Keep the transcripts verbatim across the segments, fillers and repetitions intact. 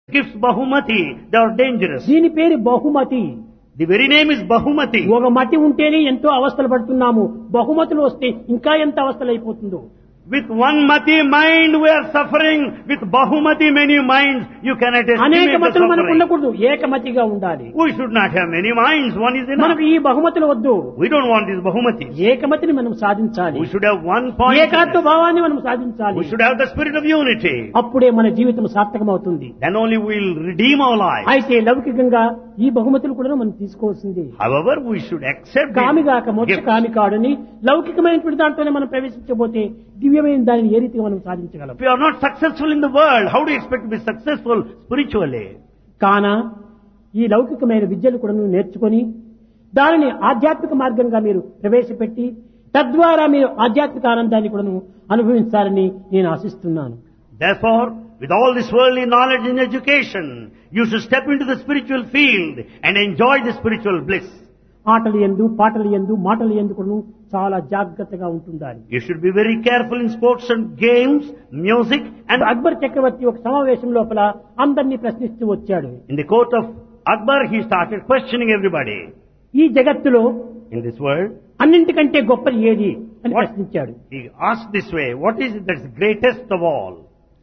Gifts Bahumati, they are dangerous. దీని పేరు బహుమతి. The very name is Bahumati. ఒక మతి ఉంటేనే ఎంతో అవస్థలు పడుతున్నాము. బహుమతులు వస్తే ఇంకా ఎంత అవస్థలు అయిపోతుందో. With one mati mind we are suffering. With Bahumati many minds you cannot అనేక estimate the మతులు మనకు suffering. ఉండకూడదు, ఏకమతిగా ఉండాలి. We should not have many minds. One is enough. మనకు ఈ బహుమతులు వద్దు, We don't want these Bahumatis. ఏకమతిని మనం సాధించాలి. We should have one point. ఏకాత్మ భావాన్ని మనం సాధించాలి. We should have the spirit of unity. అప్పుడే మన జీవితం సార్థకమవుతుంది. Then only we will redeem our lives. అయితే లౌకికంగా ఈ బహుమతులు కూడా మనం తీసుకోవాల్సింది. However, we should accept కామిగాక these మోక్ష gifts. కామి కాడని లౌకికమైనటువంటి దాంట్లోనే మనం ప్రవేశించబోతే దివ్యమైన దానిని ఏ రీతిగా మనం సాధించగలం? If you are not successful in the world, how do you expect to be successful spiritually? కాన ఈ లౌకికమైన విద్యలు కూడా నేర్చుకొని దానిని ఆధ్యాత్మిక మార్గంగా మీరు ప్రవేశపెట్టి తద్వారా మీరు ఆధ్యాత్మిక ఆనందాన్ని కూడా అనుభవించాలని నేను ఆశిస్తున్నాను. Therefore, with all this worldly knowledge and education, you should step into the spiritual field and enjoy the spiritual bliss. ఆటలు యందు పాటలు యందు మాటలు యందు కూడా చాలా జాగ్రత్తగా ఉంటుండాలి. You should be very careful in sports and games, music, and Akbar చక్రవర్తి ఒక సమావేశం లోపల అందరినీ ప్రశ్నిస్తూ వచ్చాడు. in the court of Akbar, he started questioning everybody. ఈ జగత్తులో In this world, అన్నింటికంటే గొప్పది ఏది అని What? ప్రశ్నించాడు. he asked this way, what is it that's greatest of all?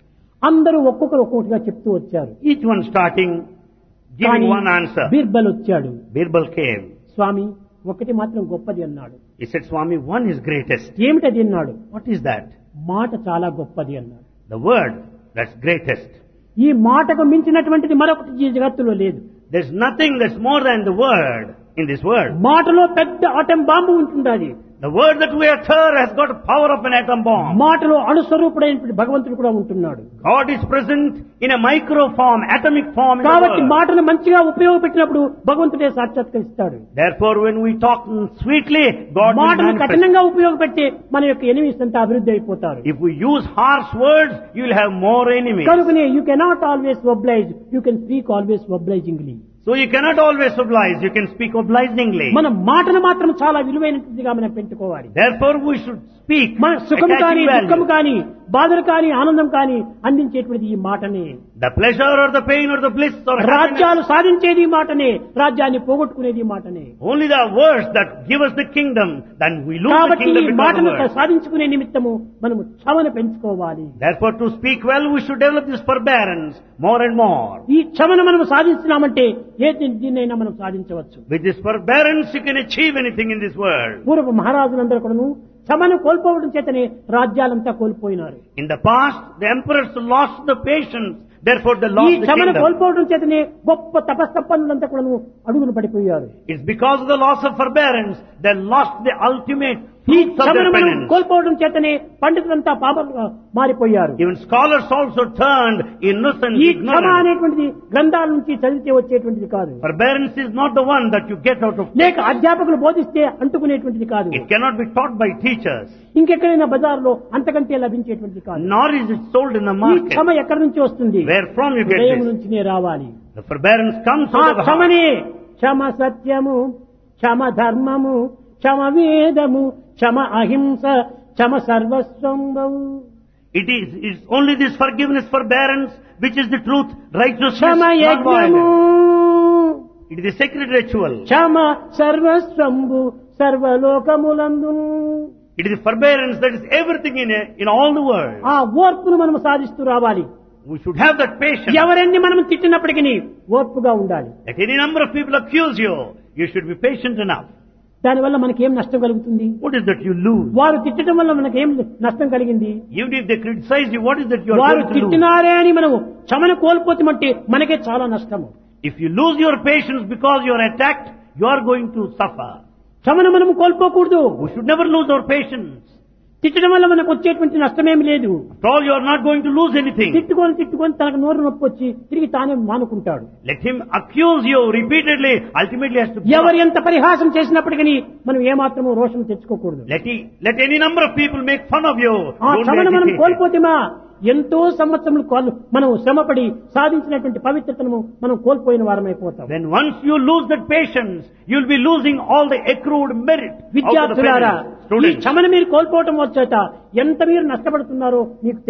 అందరూ ఒక్కొక్కరు ఒక్కొక్కటిగా చెప్తూ వచ్చారు. Each one starting, giving కానీ one answer. బీర్బల్ వచ్చాడు. Birbal came. స్వామి ఒకటి మాత్రం గొప్పది అన్నాడు. He said, Swami, one is greatest. ఏమిటది అన్నాడు. What is that? మాట చాలా గొప్పది అన్నాడు. The word that's greatest. ఈ మాటకు మించినటువంటిది మరొకటి ఈ జగత్తులో లేదు. There's nothing that's more than the word in this world. మాటలో పెద్ద ఆటం బాంబు ఉంటుండాలి. The word that we utter has got the power of an atom bomb. మాటలో అణుస్వరూపుడైనటువంటి భగవంతుడు కూడా ఉంటున్నాడు. God is present in a micro form, atomic form in the కాబట్టి word. మాటను మంచిగా ఉపయోగపెట్టినప్పుడు భగవంతుడే సాక్షాత్కరిస్తాడు. Therefore, when we talk sweetly, God will మాటను manifest. కఠినంగా ఉపయోగపెట్టి మన యొక్క ఎనిమిస్ అంతా అభివృద్ధి అయిపోతారు. If we use harsh words, you will have more enemies. కనుకనే you cannot always oblige, you can speak always obligingly. So you cannot always oblige, you can speak obligingly. మన మాటను మాత్రం చాలా విలువైనదిగా మనం పెట్టుకోవాలి. Therefore, we should speak మన సుఖము కానీ attaching దుఃఖము value. కానీ బాధలు కానీ ఆనందం కానీ అందించేటువంటిది ఈ మాటనే. The pleasure or the pain or the bliss or happiness. రాజ్యాలు సాధించేది ఈ మాటనే, రాజ్యాన్ని పోగొట్టుకునేది ఈ మాటనే. Only the words that give us the kingdom, then we lose the కాబట్టి kingdom ఈ because of మాటను words. సాధించుకునే నిమిత్తము మనము క్షమను పెంచుకోవాలి. Therefore, to speak well, we should develop this forbearance more and more. ఈ క్షమను మనం సాధించినామంటే ఏ దీన్నైనా మనం సాధించవచ్చు. With this forbearance, you can achieve anything in this world. పూర్వ మహారాజులందరూ కూడాను క్షమను కోల్పోవడం చేతనే రాజ్యాలంతా కోల్పోయినారు. In the past, the emperors lost the patience, therefore they ఈ lost the క్షమను kingdom. కోల్పోవడం చేతనే గొప్ప తపస్సంపన్నులంతా కూడాను అడుగులు పడిపోయారు. It's because of the loss of forbearance, they lost the ultimate ఈ fruits of క్షమను their మనం penance. కోల్పోవడం చేతనే పండితులంతా పాపంగా మారిపోయారు. Even scholars also turned innocent, ఈ క్షమ ignorant. అనేటువంటిది గ్రంథాల నుంచి చదివితే వచ్చేటువంటిది కాదు. Forbearance is not the one that you get out of. లేక అధ్యాపకులు బోధిస్తే అంటుకునేటువంటిది కాదు. It cannot be taught by teachers, ఇంకెక్కడైనా బజార్లో అంతకంటే లభించేటువంటిది కాదు. nor is it sold in the ఈ market. క్షమ ఎక్కడి నుంచి వస్తుంది? Where from you get హృదయం this? నుంచినే రావాలి. The forbearance comes ఆ out of the heart. క్షమనే క్షమ సత్యము, క్షమ ధర్మము, క్షమ వేదము, క్షమ అహింస, క్షమ సర్వస్వంబవు. It is it's only this forgiveness, forbearance, which is the truth, righteousness, క్షమ యజ్ఞము, non-violence. It is a sacred ritual. Kshama సర్వస్వంబు సర్వలోకములందు. It is a forbearance that is everything in a, in all the world. ఆ ఓర్పును మనం సాధిస్తూ రావాలి. We should have that patience. ఎవరెన్ని మనం తిట్టినప్పటికీ ఓర్పుగా ఉండాలి. Let any number of people accuse you, you should be patient enough. దానివల్ల మనకేం నష్టం కలుగుతుంది? What is that you lose? వారు తిట్టడం వల్ల మనకేం నష్టం కలిగింది? Even if they criticize you, what is that you are వారు going to lose? తిట్టినారే అని మనం క్షమను కోల్పోతామంటే మనకే చాలా నష్టము. If you lose your patience because you are attacked, you are going to suffer. క్షమను మనం కోల్పోకూడదు. We should never lose our patience. తిట్టడం వల్ల మనకు వచ్చేటువంటి నష్టమేమి లేదు. After all, you are not going to lose anything. తిట్టుకొని తిట్టుకొని తనకు నోరు నొప్పి వచ్చి తిరిగి తానే మానుకుంటాడు. Let him accuse you repeatedly, ultimately has to give ఎవరు up. ఎంత పరిహాసం చేసినప్పటికీ మనం ఏమాత్రము రోషం తెచ్చుకోకూడదు. Let, he, let any number of people make fun of you. ఆ Don't క్షమను మనం agitate. కోల్పోతేమా ఎంతో సంవత్సరములు కోల్- మనం శ్రమపడి సాధించినటువంటి పవిత్రతను మనం కోల్పోయిన వారమైపోతాం. Then once you lose that patience, you'll be losing all the accrued merit. out of the విద్యార్థులారా, penance. ఈ Students, క్షమను మీరు కోల్పోవటం వచ్చేట ఎంత మీరు నష్టపడుతున్నారో మీకు తెలియదు.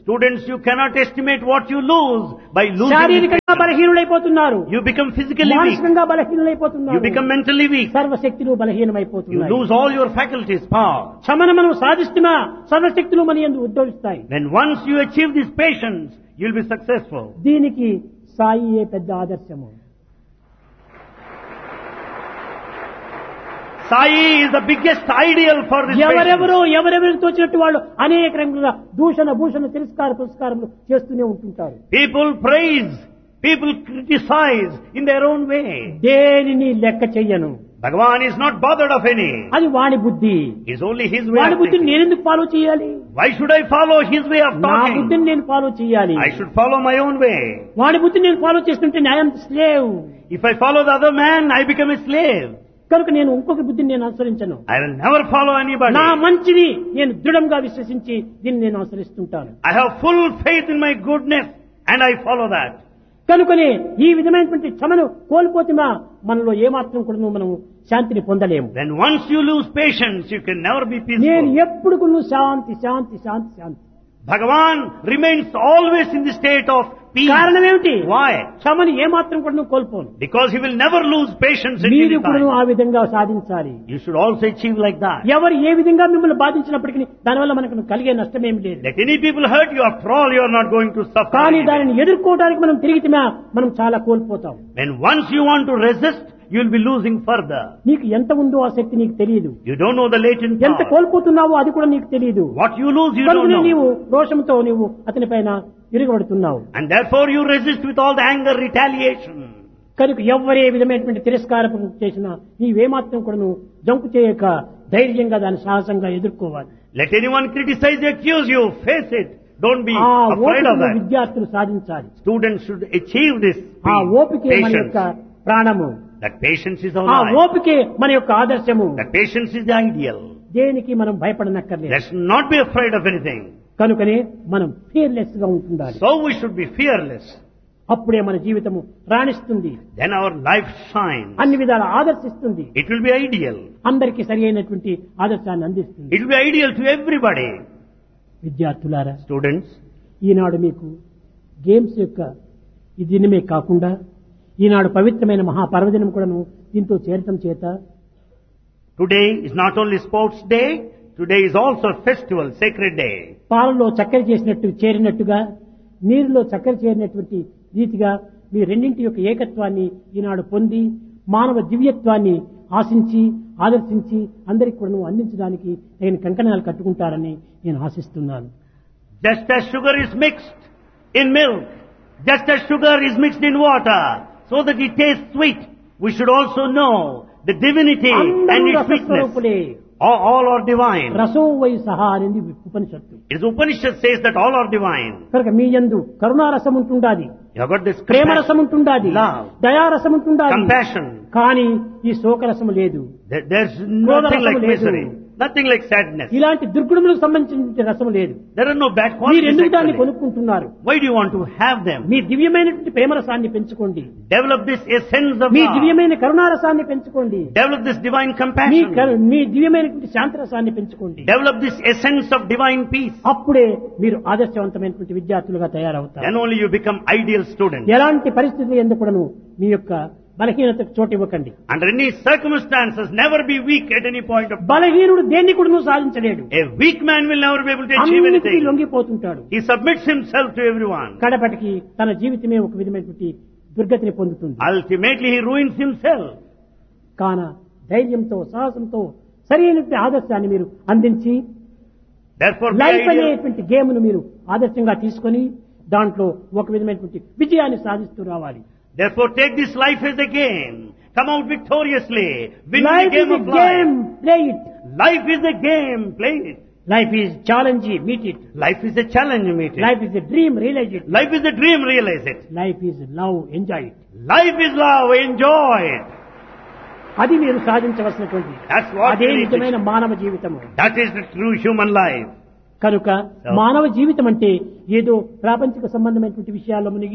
Students, you cannot estimate what you lose by losing. శారీరకంగా బలహీనులైపోతున్నారు, You become physically weak. మానసికంగా You బలహీనులైపోతున్నారు, become mentally weak. సర్వశక్తులు You బలహీనమైపోతున్నాయి. lose all your faculties, power. క్షమను మనం సాధిస్తున్నా సర్వశక్తులు మన యందు ఉద్భవిస్తాయి. When once you achieve this patience, you'll be successful. దీనికి సాయియే పెద్ద ఆదర్శము. Sai is the biggest ideal for this patience. ఎవరెవరో ఎవరెవరికి తోచినట్టు వాళ్ళు అనేక రంగుల దూషణ భూషణ తిరస్కార పురస్కారములు చేస్తూనే ఉంటుంటారు. People praise, people criticize in their own way. దేనిని లెక్క చెయ్యను, Bhagavan is not bothered of any. అది వాడి బుద్ధి. It's only his way వాడి of బుద్ధిని thinking. నేనెందుకు ఫాలో చేయాలి? Why should I follow his way of నా talking? బుద్ధిని నేను ఫాలో చేయాలి. I should follow my own way. వాడి బుద్ధిని నేను ఫాలో చేస్తుంటే I'm slave. If I follow the other man, I become a slave. కనుక నేను ఇంకొక బుద్ధిని నేను అనుసరించను. I will never follow anybody. నా మంచిని నేను దృఢంగా విశ్వసించి దీన్ని నేను అనుసరిస్తుంటాను. I have full faith in my goodness and I follow that. కనుకనే ఈ విధమైనటువంటి క్షమను కోల్పోతున్నా మనలో ఏమాత్రం కూడా మనం శాంతిని పొందలేము. When once you lose patience, you can never be నేను peaceful. ఎప్పుడు కూడా శాంతి శాంతి శాంతి శాంతి. Bhagavan remains always in the state of peace. కారణం ఏమిటి? Why? క్షమని ఏమాత్రం కూడా కోల్పోను. Because he will never lose patience at మీరు any కూడా time. ఆ విధంగా సాధించాలి. You should also achieve like that. ఎవరు ఏ విధంగా మిమ్మల్ని బాధించినప్పటికీ దానివల్ల మనకు కలిగే నష్టమేమి లేదు. Let any people hurt you, after all you are not going to suffer. కానీ anything. దానిని ఎదుర్కోవడానికి మనం తిరిగితే మనం చాలా కోల్పోతాం. When once you want to resist, you will be losing further. నీకు ఎంత ఉందో ఆ శక్తి నీకు తెలియదు. You don't know the latent ఎంత power. కోల్పోతున్నావో అది కూడా నీకు తెలియదు. What you lose, you don't కనుకనే know. నీవు రోషంతో నీవు అతని పైన తిరగబడుతున్నావు. And therefore you resist with all the anger, retaliation. కనుక ఎవరే విధమైనటువంటి తిరస్కారం చేసినా నీవేమాత్రం కూడా నువ్వు జంకు చేయక ధైర్యంగా దాన్ని సాహసంగా ఎదుర్కోవాలి. Let anyone criticize, accuse you, face it. Don't be ఆ afraid of ఓపికను that. విద్యార్థులు సాధించాలి. Students should achieve this ఆ peace, ఓపికే మన patience. యొక్క ప్రాణము. That patience is our ఆ life. ఓపికే మన యొక్క ఆదర్శము. That patience is the ideal. దేనికి మనం భయపడనక్కర్లేదు. Let's not be afraid of anything. కనుకనే మనం ఫియర్లెస్ గా ఉంటుండాలి. So we should be fearless. అప్పుడే మన జీవితము రాణిస్తుంది, Then our life shines. అన్ని విధాల ఆదర్శిస్తుంది, It will be ideal. అందరికీ సరి అయినటువంటి ఆదర్శాన్ని అందిస్తుంది. It will be ideal to everybody. విద్యార్థులారా, Students, ఈనాడు మీకు గేమ్స్ యొక్క ఈ దినమే కాకుండా ఈనాడు పవిత్రమైన మహాపర్వదినం కూడాను దీంతో చేరటం చేత today is not only sports day, today is also a festival, sacred day. పాలలో చక్కెర చేసినట్టు చేరినట్టుగా నీరులో చక్కెర చేరినటువంటి రీతిగా మీ రెండింటి యొక్క ఏకత్వాన్ని ఈనాడు పొంది మానవ దివ్యత్వాన్ని ఆశించి ఆదర్శించి అందరికి కూడా అందించడానికి తగిన కంకణాలు కట్టుకుంటారని నేను ఆశిస్తున్నాను. Just as sugar is mixed in milk, just as sugar is mixed in water, so that it tastes sweet, we should also know the divinity and అందరూ its sweetness. రసస్వరూపులే. All, all are divine. రసో why సహా అనేది ఉపనిషత్తు. It is Upanishad says that all are divine. కనుక మీ యందు కరుణారసం ఉంటుండాది, You have got this Prema compassion, రసం ఉంటుండాది, love, దయారసం ఉంటుండాది. compassion. కానీ ఈ శోకరసము లేదు, There- There's క్రోధ nothing like రసము లేదు. misery, nothing like sadness. ఇలాంటి దుర్గుణములకు సంబంధించిన రసము లేదు. There are no bad మీరు qualities ఎందుకు దాన్ని actually. కొనుక్కుంటున్నారు? Why do you want to have them? మీ దివ్యమైనటువంటి ప్రేమరసాన్ని పెంచుకోండి, Develop this essence of me love. దివ్యమైన కరుణారసాన్ని పెంచుకోండి, Develop this divine me compassion. కరు- మీ దివ్యమైనటువంటి శాంతరసాన్ని పెంచుకోండి. Develop this essence of divine peace. అప్పుడే మీరు ఆదర్శవంతమైనటువంటి విద్యార్థులుగా తయారవుతారు. Then only you become ideal students. ఎలాంటి పరిస్థితులు ఎందుకును మీ యొక్క బలహీనతకు చోటు ఇవ్వకండి. Under any circumstances, never be weak at any point of time. బలహీనుడు దేన్ని కూడా నువ్వు సాధించలేడు. A weak man will never be able to achieve అన్నిటికీ anything. లొంగిపోతుంటాడు. He submits himself to everyone. కడపటికి తన జీవితమే ఒక విధమైనటువంటి దుర్గతిని పొందుతుంది. Ultimately, he ruins himself. కాన ధైర్యంతో సాహసంతో సరైనటువంటి ఆదర్శాన్ని మీరు అందించి Therefore, be లైఫ్ ideal. అనేటువంటి గేమ్ను మీరు ఆదర్శంగా తీసుకొని దాంట్లో ఒక విధమైనటువంటి విజయాన్ని సాధిస్తూ రావాలి. Therefore, take this life as a game. Come out victoriously. Win the life game is of a game, life. Play it. Life is a game. Play it. Life is challenge, meet it. Life is a challenge. Meet it. Life is a dream, realise it. Life is a dream. Realize it. Life is love, enjoy it. Life is love. Enjoy it. అది మీరు సాధించవలసినటువంటి That's what అదే you need to- నిజమైన మానవ జీవితము. That is the true human life. కనుక మానవ జీవితం అంటే ఏదో ప్రాపంచిక సంబంధమైనటువంటి విషయాల్లో మునిగి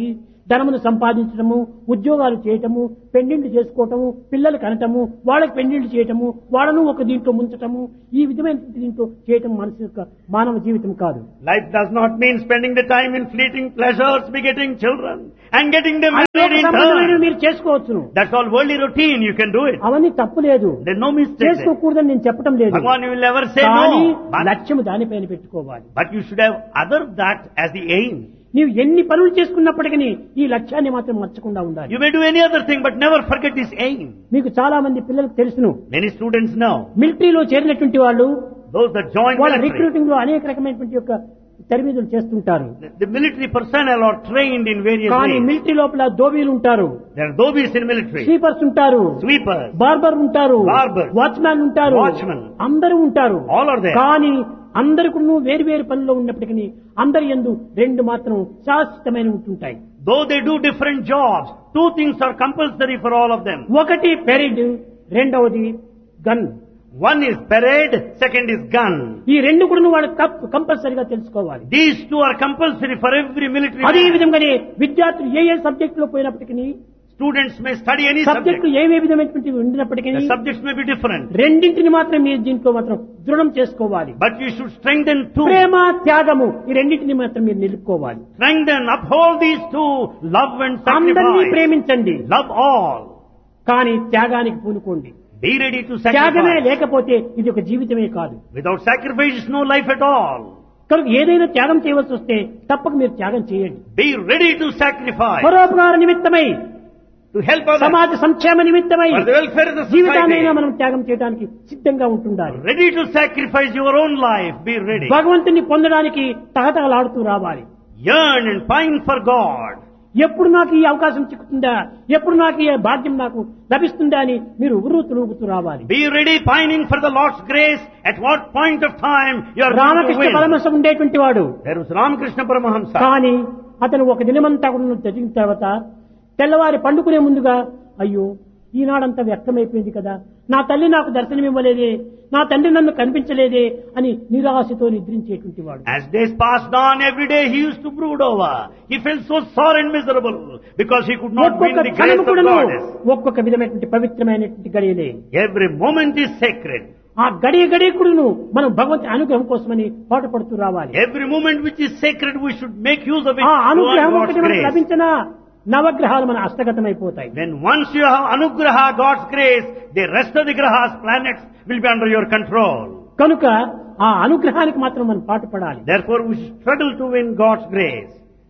ధనమును సంపాదించడము, ఉద్యోగాలు చేయటము, పెళ్లిళ్లు చేసుకోవటము, పిల్లలు కనటము, వాళ్ళకి పెళ్లిళ్లు చేయటము, వాళ్ళను ఒక దీంట్లో ముంచటము, ఈ విధమైన దీంట్లో చేయటం మనసు యొక్క మానవ జీవితం కాదు. Life does not mean spending the time in fleeting pleasures, begetting children, and getting them married in సంబంధమైన turn. మీరు చేసుకోవచ్చును. That's all worldly routine, you can do it. అవన్నీ తప్పు లేదు, There's no mistake there. చేసుకోకూడదని నేను చెప్పడం లేదు. Bhagavan will never say కానీ no. But, లక్ష్యము దానిపైన పెట్టుకోవాలి. but you should have other that as the aim. నీవు ఎన్ని పనులు చేసుకున్నప్పటికీ ఈ లక్ష్యాన్ని మాత్రం మర్చకుండా ఉండాలి. You may do any other thing, but never forget this aim. మీకు చాలా మంది పిల్లలకు తెలుసును, Many students know. మిలిటరీలో చేరినటువంటి వాళ్ళు Those that join వాళ్ళ military. రిక్రూటింగ్ లో అనేక రకమైనటువంటి యొక్క తరబీదులు చేస్తుంటారు. The, the military personnel are trained in various కానీ ways. మిలిటరీ లోపల దోబీలు ఉంటారు, There are dhobies in military. Sweepers ఉంటారు, Sweepers. బార్బర్ ఉంటారు, Barbers. వాచ్మ్యాన్ ఉంటారు, Watchmen. అందరూ ఉంటారు. All are there. కానీ అందరికి వేరు వేరు పనుల్లో ఉన్నప్పటికీ అందరి యందు రెండు మాత్రం శాశ్వతమైన ఉంటుంటాయి. Though they do different jobs, two things are compulsory for all of them. ఒకటి పెరిడ్, రెండవది gun. One is parade, second is gun. ఈ రెండు కూడా వాళ్ళు కంపల్సరీగా తెలుసుకోవాలి. These two are compulsory for every military అదే man. విధంగానే విద్యార్థులు ఏ ఏ సబ్జెక్ట్ లో పోయినప్పటికీ, Students may study any subject. సబ్జెక్టులు ఏమే విధమైనటువంటి ఉండినప్పటికీ The subjects may be different. రెండింటిని మాత్రం మీరు దీంట్లో మాత్రం దృఢం చేసుకోవాలి. But you should strengthen two. ప్రేమ, త్యాగము ఈ రెండింటిని మాత్రం మీరు నిలుపుకోవాలి. Strengthen, uphold these two. Love and అందరినీ sacrifice. ప్రేమించండి, Love all. కానీ త్యాగానికి పూనుకోండి. Be ready to త్యాగమే sacrifice. లేకపోతే ఇది ఒక జీవితమే కాదు. Without sacrifice is no life at all. కనుక ఏదైనా త్యాగం చేయవలసి వస్తే తప్పక మీరు త్యాగం చేయండి. Be ready to sacrifice. పరోపకార నిమిత్తమై, To help others. సమాజ సంక్షేమ నిమిత్తమై For the welfare of the జీవితాన్నైనా society. మనం త్యాగం చేయడానికి సిద్ధంగా ఉంటుండాలి. Ready to sacrifice your own life. Be ready. భగవంతుని పొందడానికి తహతహలాడుతూ రావాలి. Yearn and pine for God. ఎప్పుడు నాకు ఈ అవకాశం చిక్కుతుందా, ఎప్పుడు నాకు ఈ భాగ్యం నాకు లభిస్తుందా అని మీరు ఉర్రు తూగుతూ రావాలి. Be ready pining for the Lord's grace. At what point of time you are going to Ramakrishna win. Paramahamsa ఉండేటువంటి వాడు, There was Ramakrishna Paramahamsa. కానీ అతను ఒక దినమంతా కూడా జరిగిన తర్వాత తెల్లవారి పండుకునే ముందుగా అయ్యో ఈనాడంతా వ్యక్తమైపోయింది కదా, నా తల్లి నాకు దర్శనమివ్వలేదే, నా తండ్రి నన్ను కనిపించలేదే అని నిరాశతో నిద్రించేటువంటి వాడు. As days passed on, every day he used to brood over. He felt so sore and miserable because he could not win ఒక్కొక్క the grace క్షణము of కూడాను God. ఒక్కొక్క విధమైనటువంటి పవిత్రమైనటువంటి గడియలే. Every moment is sacred. ఆ గడియ గడియకుడును మనం భగవంతుని అనుగ్రహం కోసమని పాటుపడుతూ రావాలి. Every moment which is sacred, we should make use of it ఆ to earn అనుగ్రహం God's ఒకటి మనకు grace. లభించినా నవగ్రహాలు మన హస్తగతమైపోతాయి. When once you have anugraha, God's grace, the rest of the grahas, planets, will be under your control. కనుక ఆ అనుగ్రహానికి మాత్రం మనం పాటుపడాలి. Therefore, we should struggle to win God's grace.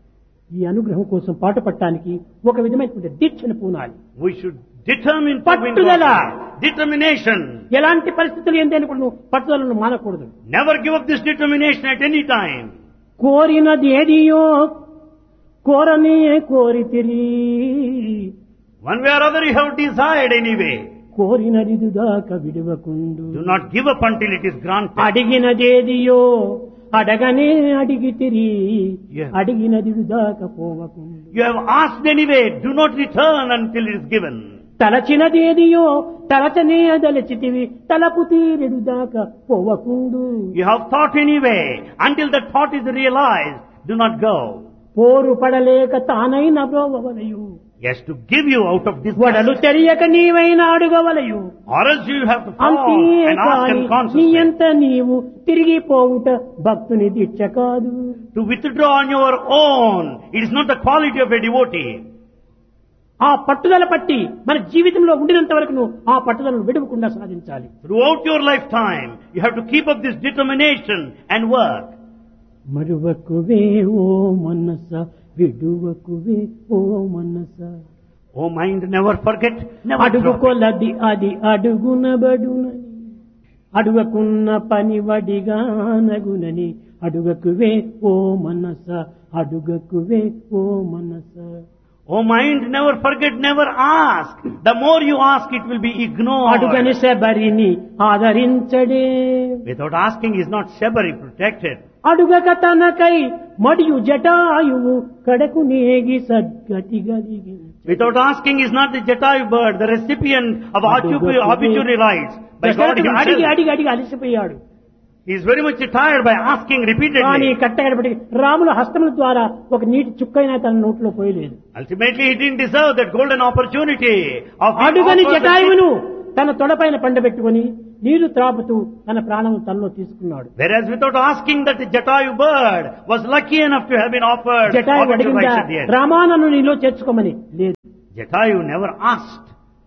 ఈ అనుగ్రహం కోసం పాటుపడటానికి ఒక విధమైనటువంటి దీక్షను పూనాలి. We should determine to win God's పట్టుదల. grace. Determination. ఎలాంటి పరిస్థితులు ఏంటని కూడా నువ్వు పట్టుదలను మానకూడదు. Never give up this determination at any time. కోరినది ఏదియో కోరనే కోరితిరి, One way or other you have desired anyway. కోరినది దాకా విడువకుండు, Do not give up until it is granted. అడిగినదేదియో అడగనే అడిగితిరి, Yeah. అడిగినది దాకా పోవకుండు, You have asked anyway. Do not return until it is given. తలచినదేదియో తలచనే దలచితివి, తలపు తీరెడు దాకా పోవకుండు, You have thought anyway. Until that thought is realized, do not go. పోరు పడలేక తానైన బ్రోవలయు, Yes, to give you out of this, వడలు తెలియక నీవైనా అడుగవలయు, or else you have to fall and ask అంతేకాని నీ unconsciously. ఎంత నీవు తిరిగి పోవుట భక్తుని దీక్ష కాదు. To withdraw on your own, it is not the quality of a devotee. ఆ పట్టుదల పట్టి మన జీవితంలో ఉండినంత వరకు నువ్వు ఆ పట్టుదలను విడవకుండా సాధించాలి. Throughout your lifetime, you have to keep up this determination and work. మరువకువే ఓ మనస, విడువకువే ఓ మనస, Oh mind, never forget, never అడుగు drop it. కొలది అది అడుగునబడునని, అడుగకున్న పని వడిగా నగునని, అడుగకువే ఓ మనస, అడుగకువే ఓ మనస. Oh mind, never forget, never ask. The more you ask, it will be ignored. అడుగని శబరిని ఆదరించడే, Without asking is not Shabari protected. అడుగక తనకై మరియు జటాయువు కడకు నేగి సద్గతి గలిగి. Without asking is not the Jatayu bird, the recipient of obituary, obituary rights by God దశరథుడు అడిగి himself. అడిగి అడిగి అలసిపోయాడు. He is very much tired by asking కానీ repeatedly. కట్టగడపటికి రాముల హస్తముల ద్వారా ఒక నీటి చుక్కైనా తన నోట్లో పోయలేదు. Ultimately, he didn't deserve that golden opportunity of being అడుగని offered the జటాయువును తన తొడపైన పండబెట్టుకుని నీరు త్రాపుతూ తన ప్రాణం తనలో తీసుకున్నాడు. Whereas without asking that the Jatayu bird was lucky enough to have been offered Jatayu offered to అడిగిందా rise at the end. రామానను నీలో చేర్చుకోమని? లేదు. Jatayu never asked.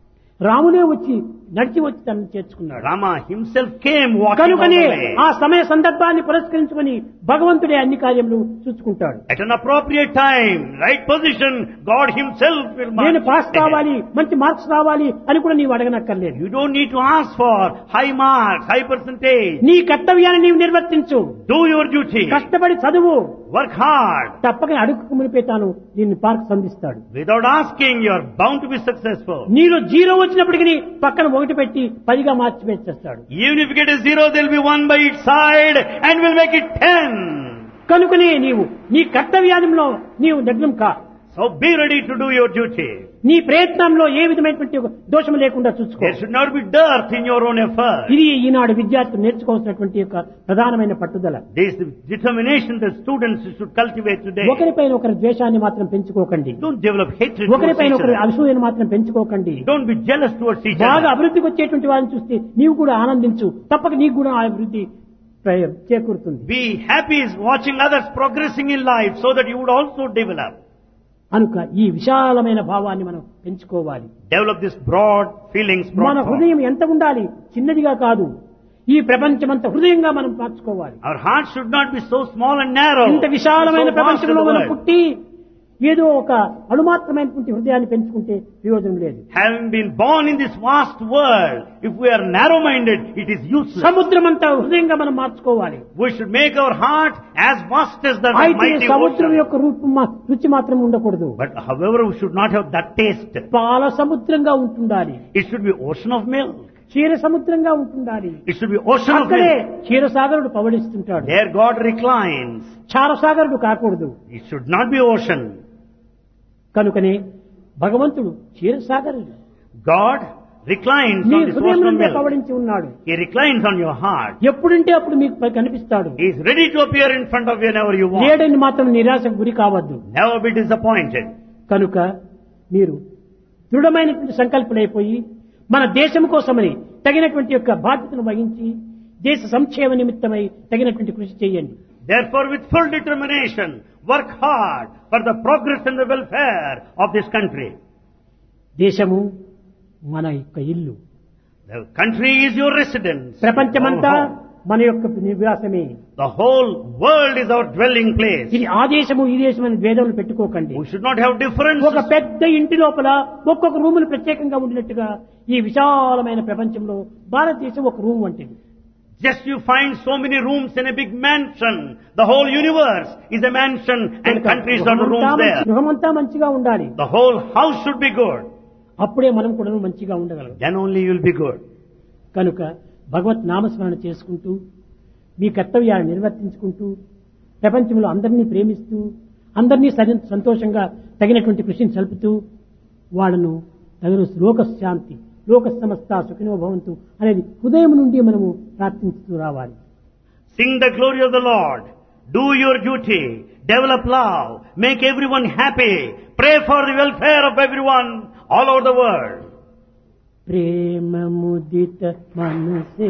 రామునే వచ్చి నడిచి వచ్చి తనను చేర్చుకున్నాడు. Rama himself came walking all కనుకనే the way. ఆ సమయ సందర్భాన్ని పురస్కరించుకొని భగవంతుడే అన్ని కార్యములు చూసుకుంటాడు. At an appropriate time, right position, God himself will mark. నేను పాస్ కావాలి, మంచి మార్క్స్ రావాలి అని కూడా నీవు అడగనక్కర్లేదు. You don't need to ask for high marks, high percentage. నీ కర్తవ్యాన్ని నీవు నిర్వర్తించు. Do your duty. కష్టపడి చదువు. Work hard. తప్పక అడుగుకు మునిపే తాను దీన్ని మార్క్స్ అందిస్తాడు. Without asking, you are bound to be successful. నీలో జీరో వచ్చినప్పటికీ పక్కన ఒకటి పెట్టి పదిగా మార్చి పెట్టేస్తాడు. Even if you get a zero, there will be one by its side and will make it ten. కనుకనే నీవు నీ కర్తవ్యంలో నీవు నిగ్నం కా. So be ready to do your duty. నీ ప్రయత్నంలో ఏ విధమైనటువంటి ఒక దోషం లేకుండా చూసుకో. There should not be dearth in your own effort. ఇది ఈనాడు విద్యార్థులు నేర్చుకోవాల్సినటువంటి యొక్క ప్రధానమైన పట్టుదల. This is the determination that students should cultivate today. ఒకరిపైన ఒకరి ద్వేషాన్ని మాత్రం పెంచుకోకండి. Don't develop hatred towards ఒకరిపైన each ఒకరి other. అసూయను మాత్రం పెంచుకోకండి. Don't be jealous towards each బాగా other. అభివృద్ధికి వచ్చేటువంటి వారిని చూస్తే నీవు కూడా ఆనందించు. తప్పక నీకు కూడా ఆ అభివృద్ధి ప్ర- చేకూరుతుంది. Be happy watching others progressing in life so that you would also develop. కనుక ఈ విశాలమైన భావాన్ని మనం పెంచుకోవాలి. Develop this broad feelings. Broad మన thought. హృదయం ఎంత ఉండాలి? చిన్నదిగా కాదు, ఈ ప్రపంచమంత హృదయంగా మనం మార్చుకోవాలి. Our heart should not be so small and narrow. ఇంత విశాలమైన so vast in ప్రపంచంలో the మనం world. పుట్టి ఏదో ఒక అణుమాత్రమైనటువంటి హృదయాన్ని పెంచుకుంటే ప్రయోజనం లేదు. Having been born in this vast world, if we are narrow-minded, it is useless. సముద్రమంతా హృదయంగా మనం మార్చుకోవాలి. We should make our heart as vast as the అయితే mighty సముద్రం ocean. యొక్క రూపం మా- రుచి మాత్రం ఉండకూడదు. But however, we should not have that taste. పాల సముద్రంగా ఉంటుండాలి. It should be ocean of milk. క్షీర సముద్రంగా ఉంటుండాలి. It should be ocean of అక్కడే milk. క్షీరసాగరుడు పవడిస్తుంటాడు. There God reclines. క్షారసాగరుడు కాకూడదు. It should not be ocean. కనుకనే భగవంతుడు క్షీరసాగరుడు. God reclines నీ on this హృదయం ocean of నుండే milk. పవడించి ఉన్నాడు. He reclines on your heart. ఎప్పుడంటే అప్పుడు మీకు పై కనిపిస్తాడు. He is ready to appear in front of you whenever you want. లేడని మాత్రం నిరాశకు గురి కావద్దు. Never be disappointed. కనుక మీరు దృఢమైనటువంటి సంకల్పులైపోయి మన దేశం కోసమని తగినటువంటి యొక్క బాధ్యతను వహించి దేశ సంక్షేమ నిమిత్తమై తగినటువంటి కృషి చేయండి. Therefore, with full determination, work hard for the progress and the welfare of this country. దేశము మన యొక్క ఇల్లు. The country is your residence. ప్రపంచమంతా Your home. మన యొక్క నివాసమే. The whole world is our dwelling place. ఇది ఆ దేశము ఈ దేశం అని భేదములు పెట్టుకోకండి. We should not have differences. ఒక పెద్ద ఇంటి లోపల ఒక్కొక్క రూములు ప్రత్యేకంగా ఉండినట్టుగా ఈ విశాలమైన ప్రపంచంలో భారతదేశం ఒక రూమ్ వంటిది. Just you find so many rooms in a big mansion. The whole universe is a mansion and countries are the rooms there. గృహమంతా మంచిగా ఉండాలి. The whole house should be good. అప్పుడే మనం కూడా మంచిగా ఉండగలం. Then only you will be good. కనుక భగవత్ నామస్మరణ చేసుకుంటూ మీ కర్తవ్యాన్ని నిర్వర్తించుకుంటూ ప్రపంచంలో అందరినీ ప్రేమిస్తూ అందరినీ సరి- సంతోషంగా తగినటువంటి కృషిని సలుపుతూ వాళ్ళను తగిన లోక శాంతి లోక సమస్త సుఖినో భవంతు అనేది హృదయం నుండి మనము ప్రార్థిస్తూ రావాలి. Sing the glory of the Lord. Do your duty. Develop love. Make everyone happy. Pray for the welfare of everyone all over the world. ప్రేమ ముదిత మనసే